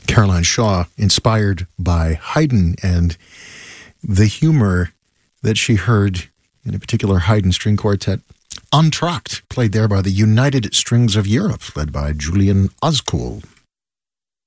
Caroline Shaw, inspired by Haydn and the humor that she heard in a particular Haydn string quartet, Entr'acte, played there by the United Strings of Europe, led by Julian Ozcool.